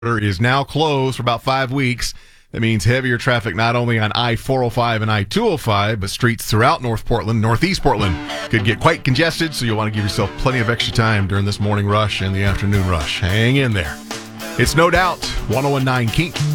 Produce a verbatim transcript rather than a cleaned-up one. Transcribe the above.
is now closed for about five weeks. That means heavier traffic not only on I four oh five and I two oh five, but streets throughout North Portland, Northeast Portland could get quite congested, so you'll want to give yourself plenty of extra time during this morning rush and the afternoon rush. Hang in there. It's No Doubt, one oh one point nine Kink.